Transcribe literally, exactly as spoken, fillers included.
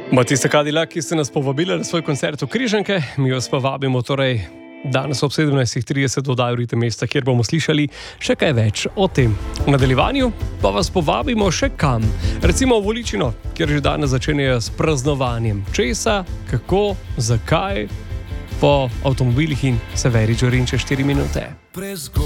Matista Kadila, ki ste nas povabili na svoj koncert v Križanke, mi vas pa vabimo torej danes ob sedemnajst trideset v oddajo Ritem mesta, kjer bomo slišali še kaj več o tem. V nadaljevanju pa vas povabimo še kam. Recimo v Voličino, kjer že danes začenjajo s praznovanjem. Česa, kako, zakaj, po avtomobilih in Severi Džorin čez štiri minute.